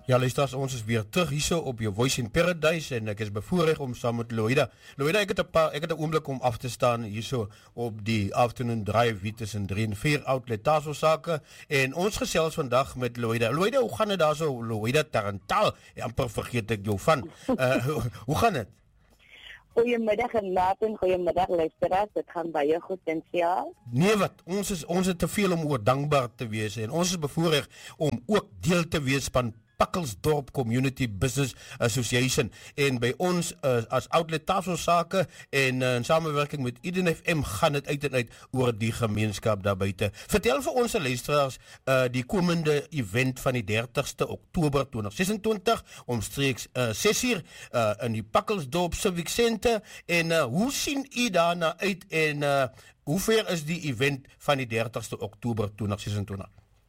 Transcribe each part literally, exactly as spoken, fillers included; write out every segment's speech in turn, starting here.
Ja, luisteraars, ons is weer terug hierso op jou Voice in Paradise en ek is bevoorreg om saam met Loida. Loida, ek het 'n paar ek het 'n oomblik om af te staan hierso op die afternoon drive hier tussen drie en vier outlet Taso sake en ons gesels vandag met Loida. Loida, hoe gaan dit daarso? Loida Tarantal. Ja, amper vergeet ek jou van. Uh, hoe, hoe gaan dit? Goeiemiddag en laat en goeiemiddag luisteraars, dit gaan baie goed en jou? Nee wat, ons is ons het te veel om oor dankbaar te wees en ons is bevoorreg om ook deel te wees van Pakkelsdorp Community Business Association en by ons uh, as outlet Taso sake en uh, in samewerking met Eden F M gaan dit uit en uit oor die gemeenskap daar buite. Vertel vir ons luisteraars uh, die komende event van die dertigste Oktober tweeduisend sesentwintig omstreeks uh, ses uur uh, in die Pakkelsdorp Civic Center en uh, hoe sien u daarna uit en uh, hoe ver is die event van die dertigste Oktober tweeduisend sesentwintig?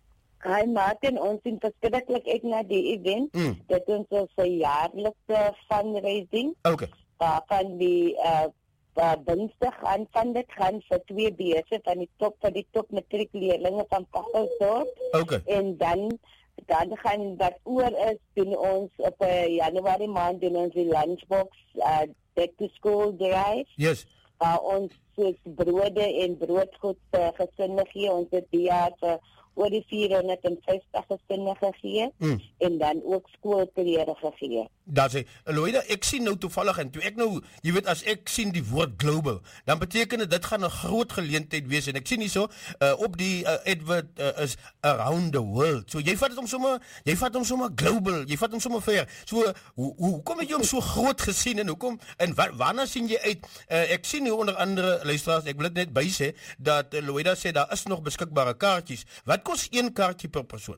Hi Martin, ons sien verskriklik uit na die event. Mm. Dit is ons jaarlikse fundraising. Okay. Waarvan die uh, dinsdag aan van dit gaan vir twee beurse van die top van die top matriekleerlinge van Pakkelsdorp. Okay. En dan dan gaan wat oor is doen ons op uh, Januarie maand doen ons die lunchbox uh, back to school drive. Yes. Waar ons soos brode en broodgoed uh, gesinne gee. Ons het die jaar vir oor die vierhonderdvyftig gesinne gegee mm. en dan ook skoolklere gegee. Daar sê, Loida, ek sien nou toevallig en toe ek nou, jy weet as ek sien die woord global, dan beteken dit dit gaan 'n groot geleentheid wees en ek sien hierso uh, op die uh, advert uh, is around the world. So jy vat dit om sommer, jy vat hom sommer global, jy vat hom sommer ver. So hoe hoe kom jy hom so groot gesien en hoekom en wa, waarna sien jy uit? Uh, ek sien hier onder andere luisteraars, ek wil dit net bysê dat uh, Loida sê daar is nog beskikbare kaartjies. Wat kos een kaartjie per persoon?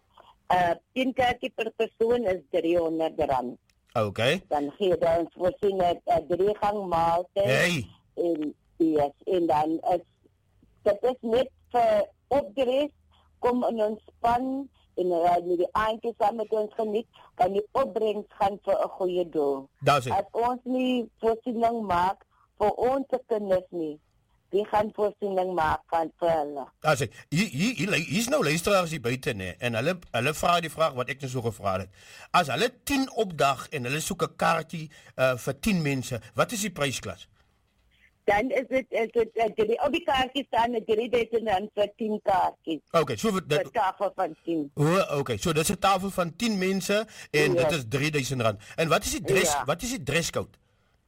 Uh, een kaartjie per persoon is driehonderd rand. Okay. Dan gee jy ons voorsien 'n uh, drie gang maaltyd. Hey. En yes, en dan is dit is net vir opdres kom in ons span en uh, met die aantjies saam met ons geniet, kan die opbrengs gaan vir 'n goeie doel. Daar's dit. As ons nie voorsiening maak vir ons kinders nie, die gaan voorsiening maak van vir hulle. As ek, hier, hier, hier, hier is nou luisteraars hier buite, nee, en hulle, hulle vraag die vraag wat ek nou so gevraagd het. As hulle tien opdag en hulle soek 'n kaartjie uh, vir tien mense, wat is die prysklas? Dan is dit, is dit uh, die, op die kaartjies staan het drie duisend rand vir tien kaartjies. Okay, so dit, Vir tafel van tien. Oh, okay, so dit is 'n tafel van tien mense en Yes. dit is drie duisend rand. En wat is die dress, Ja. wat is die dresscode?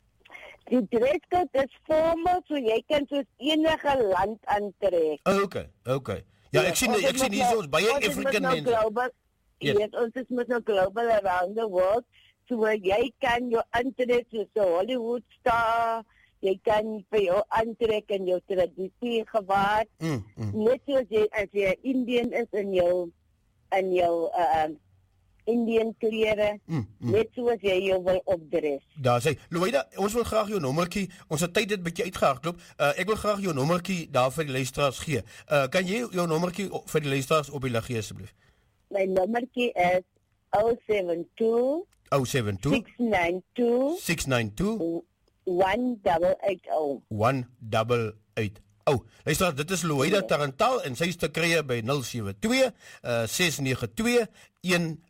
Die dresscode is formal, so jy kan soos enige land aantrek. Okay, okay. Ja, ek sien ek sien hier so baie African nou mense. Global, Yes. yes, ons is met nou global around the world. So jy kan jou aantrek soos 'n Hollywood star, jy kan vir jou aantrek in jou tradisie gewaad. Mm, mm. Net soos jy as jy Indian is in jou in jou uh, Indian klere, Mm, mm. net soos jy jou wil opdres. Daar sê, Loida, ons wil graag jou nommertjie, ons het tyd dit bietjie uitgehardloop. Uh, ek wil graag jou nommertjie daar vir die luisteraars gee. Uh, kan jy jou nommertjie op, vir die luisteraars op die lig gee asseblief? My nommertjie is zero seven two zero seven two six nine two six nine two one eight eight zero. one eight eight zero. Luister, dit is Loida Tarantal en sy is te kry by nul sewe twee ses nege twee een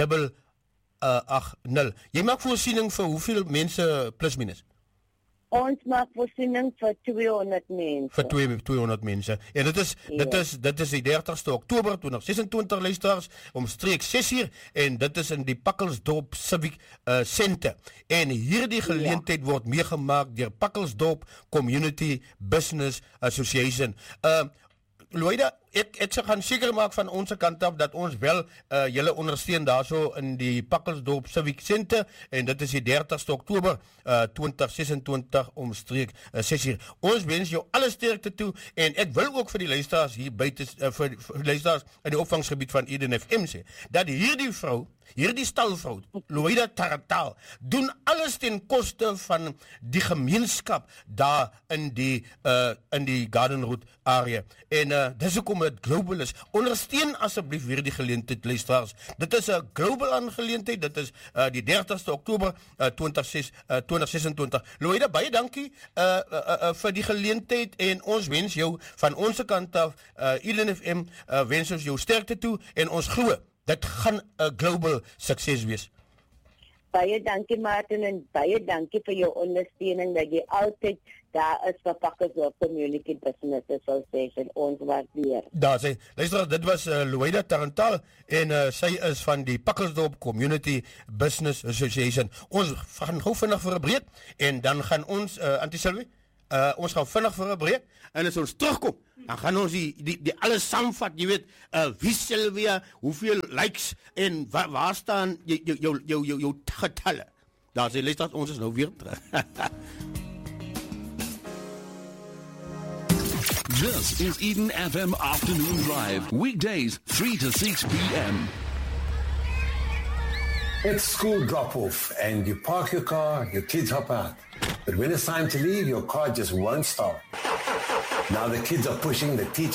agt nul. Jy maak voorsiening vir hoeveel mense plus minus? Ons maak voorsiening vir tweehonderd mense. Vir tweehonderd mense. En dit is Ja. dit is dit is die dertigste Oktober tweeduisend sesentwintig luisteraars omstreeks ses uur en dit is in die Pakkelsdorp Civic uh, Center. En hierdie geleentheid ja. word meegemaak deur Pakkelsdorp Community Business Association. Uh Loida, ek ek se gaan seker maak van ons kant af dat ons wel uh, julle ondersteun daarso in die Pakkelsdorp Civic Center en dit is die dertigste Oktober uh, tweeduisend sesentwintig omstreek uh, ses uur. Ons wens jou alle sterkte toe en ek wil ook vir die luisteraars hier buite uh, vir, vir luisteraars in die opvangsgebied van Eden F M sê dat hierdie vrou, hierdie stalvrou, Loida Tarantal, doen alles ten koste van die gemeenskap daar in die uh, in die Garden Route area. En uh, dis hoekom dit global is. Ondersteun asseblief weer die geleentheid luisteraars. Dit is 'n global aangeleentheid. Dit is uh, die dertigste Oktober uh, tweeduisend sesentwintig. Loida, baie dankie uh, uh, uh, vir die geleentheid en ons wens jou van ons kant af uh, Eden F M uh, wens ons jou sterkte toe en ons glo dit gaan 'n global sukses wees. Baie dankie Martin en baie dankie vir jou ondersteuning dat jy altyd daar is vir Pakkersdorp Community Business Association. Ons waardeer. Daar sê, luister, dit was uh, Louida Tarantal en uh, sy is van die Pakkersdorp Community Business Association. Ons gaan gou vinnig vir 'n breek en dan gaan ons uh, Auntie Sylvie, uh, ons gaan vinnig vir 'n breek en as ons terugkom, dan gaan ons die die, die alles saamvat, jy weet, uh, wie Sylvia, hoeveel likes en waar, waar staan jou jou jou jou, jou getalle. Daar sê, luister, ons is nou weer terug. This is Eden F M Afternoon Drive, weekdays three to six p.m. It's school drop-off and you park your car, your kids hop out. But when it's time to leave, your car just won't start. Now the kids are pushing the teacher